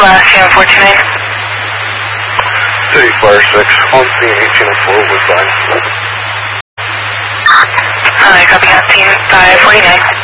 CM429. City Fire 6, on scene 1804 Woodbine. Hi, copy on scene 549.